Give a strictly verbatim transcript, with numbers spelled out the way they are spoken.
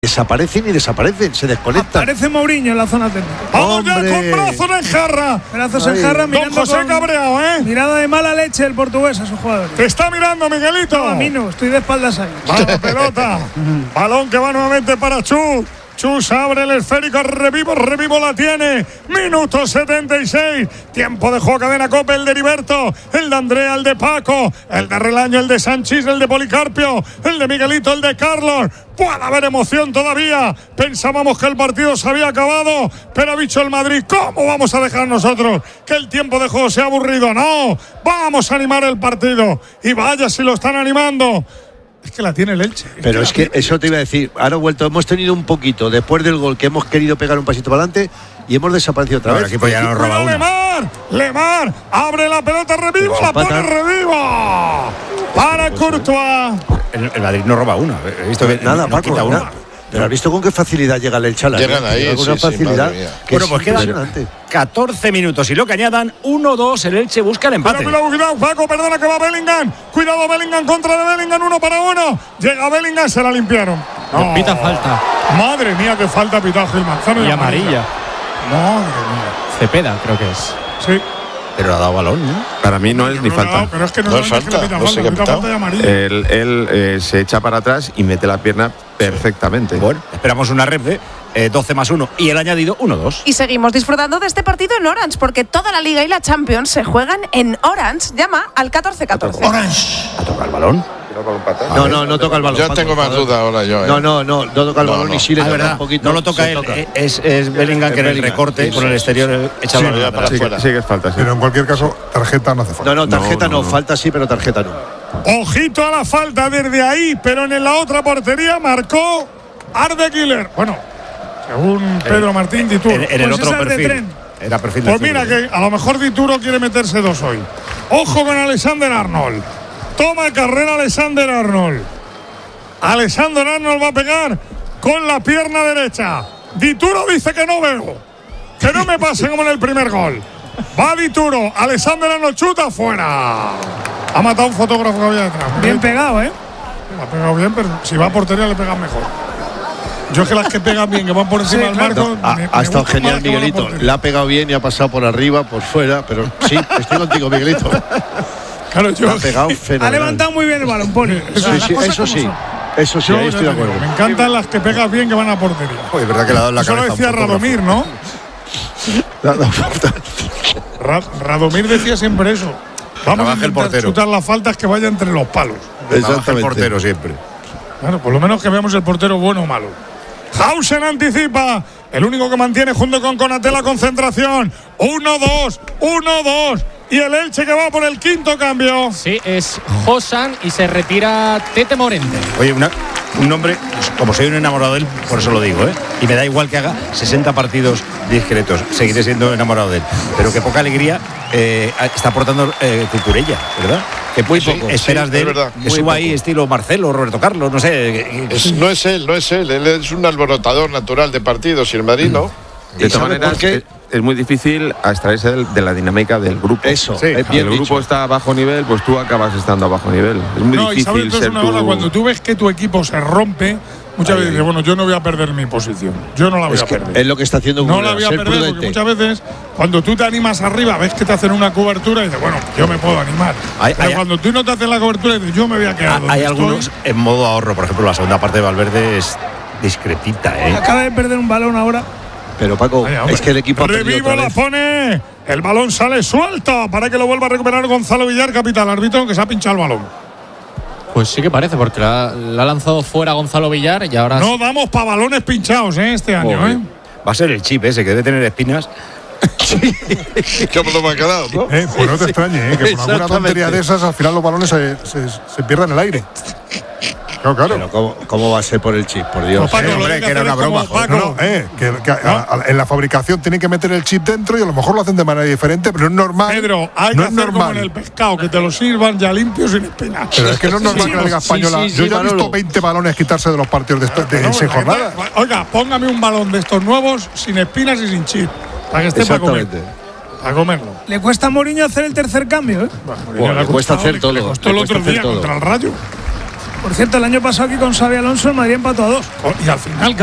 Desaparecen y desaparecen, se desconectan. Aparece Mourinho en la zona técnica. Vamos ya con brazos en jarra. Brazos en jarra, mirando Don José con cabreado, ¿eh? mirada de mala leche el portugués a sus jugadores. Te está mirando, Miguelito. No, a mí no, estoy de espaldas ahí. Va la pelota. Balón que va nuevamente para Chus. Chus abre el esférico, Revivo, Revivo la tiene. Minuto setenta y seis. Tiempo de juego, cadena Cope, el de Heriberto, el de Andrea, el de Paco, el de Relaño, el de Sanchís, el de Policarpio, el de Miguelito, el de Carlos. Puede haber emoción todavía. Pensábamos que el partido se había acabado, pero ha dicho el Madrid, ¿cómo vamos a dejar nosotros que el tiempo de juego sea aburrido? No, vamos a animar el partido. Y vaya si lo están animando. Es que la tiene el Elche. Pero es que eso te iba a decir. Ahora he vuelto, hemos tenido un poquito después del gol que hemos querido pegar un pasito para adelante y hemos desaparecido otra vez. El equipo ya nos roba una. Lemar, Lemar, abre la pelota, Revivo, la pone Revivo. Para Courtois. El, el Madrid no roba una. He visto que Nada, no Paco, quita nada. una. Pero has visto con qué facilidad llega el Elche a la Llegan ahí, con una sí, sí, facilidad madre mía. que Bueno, es pues quedan impresionante. catorce minutos y lo que añadan, uno dos, el Elche busca el empate. Cuidado, cuidado, Paco, perdona que va Bellingham. Cuidado, Bellingham contra de Bellingham, uno para uno. Llega Bellingham, se la limpiaron. No. Pita falta. Madre mía, que falta pita Gil Manzano. Y amarilla. Madre mía. Cepeda, creo que es. Sí. Pero ha dado balón, ¿no? Para mí no es ni No le ha dado, falta. pero es que no, No es solamente falta, que le pita no sé falta, qué ha pita pitado. falta y amarilla. Él, él eh, se echa para atrás y mete la pierna perfectamente. Bueno, esperamos una red de eh, doce más uno y el añadido uno dos. Y seguimos disfrutando de este partido en Orange, porque toda la Liga y la Champions se juegan en Orange. Llama al catorce catorce. Orange. ¿Ha tocado el balón? No, no, no toca el balón. Yo Paco, tengo más joder. duda ahora yo. ¿eh? No, no, no, no toca el No, balón no. y si le Ah, toca verdad, un poquito. no lo toca se él. toca. Es, es Bellingham que en el Bellingham, recorte sí, por el sí, exterior sí. echa Sí, el balón ya atrás. para Sí, que, afuera. sí que es falta, sí. Pero en cualquier caso, tarjeta no hace falta. No, no, tarjeta no, No, no, no. falta sí, pero tarjeta no. Ojito a la falta desde ahí, pero en la otra portería marcó Arde Güler. Bueno, según Pedro Martín Dituro. En, en el Pues otro esa es de perfil. tren. Era perfil de Pues mira fútbol. que a lo mejor Dituro quiere meterse dos hoy. Ojo con Alexander Arnold. Toma carrera Alexander Arnold. Alexander Arnold va a pegar con la pierna derecha. Dituro dice que no veo. Que no me pase como en el primer gol. Va Dituro. Alexander Arnold chuta fuera. Ha matado un fotógrafo que había detrás. Bien pegado, ¿eh? La ha pegado bien, pero si va a portería le pegan mejor. Yo es que las que pegan bien, que van por encima Sí, del claro. marco. Ha, me- ha me estado gustan genial más que van a Miguelito. portería. La ha pegado bien y ha pasado por arriba, por fuera, pero sí, estoy contigo, Miguelito. Claro, yo. La ha pegado Ha fenomenal. levantado muy bien el balón, Poli. O sea, Sí, las sí, cosas eso como sí. son. Eso sí, yo ahí ya estoy de te digo, acuerdo. me encantan las que pegas bien que van a portería. Uy, es verdad que le ha dado la Eso lo cabeza a un decía fotógrafo. Radomir, ¿no? La- la falta. Ra- Radomir decía siempre eso. Vamos a Trabaja el intentar portero. chutar las faltas que vaya entre los palos. Trabaja el Exactamente. portero siempre. Claro, por lo menos que veamos el portero bueno o malo. Hausen anticipa. El único que mantiene junto con Konaté la concentración. uno dos, uno dos. Y el Elche que va por el quinto cambio. Sí, es Josan y se retira Tete Morente. Oye, una, un nombre, como soy un enamorado de él, por eso lo digo, ¿eh? Y me da igual que haga sesenta partidos discretos, seguiré siendo enamorado de él. Pero qué poca alegría eh, está aportando eh, Cucurella, ¿verdad? Que muy Sí, poco esperas sí, de es él, verdad, que muy suba ahí poco. estilo Marcelo, Roberto Carlos, no sé. Es- no es él, no es él. Él es un alborotador natural de partidos y el Madrid no. De ¿Y todas sabe maneras, por qué? es, es muy difícil extraerse del- de la dinámica del grupo. Eso, Si es bien el grupo dicho. está a bajo nivel, pues tú acabas estando a bajo nivel. Es muy No, y sabes, difícil entonces ser una tú. cosa, cuando tú ves que tu equipo se rompe, muchas veces dices, bueno, yo no voy a perder mi posición. Yo no la voy Es a que perder. es lo que está haciendo No Gurra, la voy a ser perder porque prudente. muchas veces cuando tú te animas arriba, ves que te hacen una cobertura y dices, bueno, yo me puedo animar. Hay- Pero hay- cuando tú no te haces la cobertura, dices, yo me voy a quedar. Ha- donde hay estoy. algunos en modo ahorro, por ejemplo, la segunda parte de Valverde es discretita, ¿eh? Acaba de perder un balón ahora. Pero Paco, Vaya, hombre. es que el equipo ha perdido Revivo otra la vez. pone. El balón sale suelto para que lo vuelva a recuperar Gonzalo Villar, capitán árbitro, que se ha pinchado el balón. Pues sí que parece, porque la, la ha lanzado fuera Gonzalo Villar y ahora. No damos para balones pinchados ¿eh? este año. Joder. ¿eh? Va a ser el chip ese que debe tener espinas. ¿Qué me lo ha quedado, no? Eh, pues no te extrañe, eh, que por alguna Exactamente. tontería de esas al final los balones se, se, se pierdan en el aire. Claro, claro. Pero ¿cómo, ¿cómo va a ser por el chip? Por Dios. Pues Paco, Eh, lo hombre, que que era hacer una es como broma, joder. Paco. No, no, eh, que, que a- a- en la fabricación tienen que meter el chip dentro y a lo mejor lo hacen de manera diferente, pero no es normal. Pedro, hay no que es hacer como normal. en el pescado, que te lo sirvan ya limpio sin espinas. Pero es que no es normal Sí, que la Liga sí, Española. sí, sí, Yo ya he Manolo. visto veinte balones quitarse de los partidos de, esto- de, No, en seis porque- jornadas. Oiga, póngame un balón de estos nuevos sin espinas y sin chip. Para que esté para comer. Exactamente. Para comerlo. Le cuesta a Mourinho hacer el tercer cambio, ¿eh? Bueno, le cuesta hacer todo, Le costó el le otro cuesta hacer día todo. contra el Rayo. Por cierto, el año pasado aquí con Xabi Alonso el Madrid empató a dos. Y al final